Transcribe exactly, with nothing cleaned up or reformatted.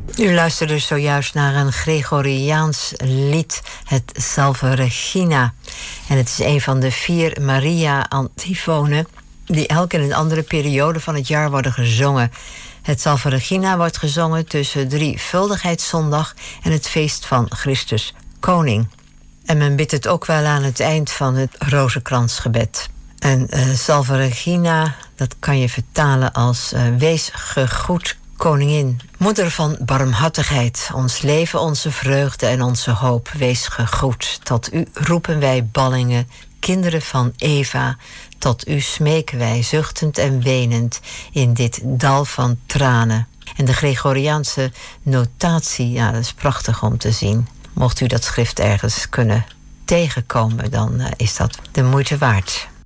U luisterde zojuist naar een Gregoriaans lied, het Salve Regina. En het is een van de vier Maria-antifonen die elk in een andere periode van het jaar worden gezongen. Het Salve Regina wordt gezongen tussen Drievuldigheidszondag en het feest van Christus Koning. En men bidt het ook wel aan het eind van het rozenkransgebed. En uh, Salve Regina, dat kan je vertalen als uh, wees gegroet koningin, moeder van barmhartigheid, ons leven, onze vreugde en onze hoop, wees gegroet. Tot u roepen wij ballingen, kinderen van Eva, tot u smeken wij zuchtend en wenend in dit dal van tranen. En de Gregoriaanse notatie, ja, dat is prachtig om te zien. Mocht u dat schrift ergens kunnen tegenkomen, dan uh, is dat de moeite waard.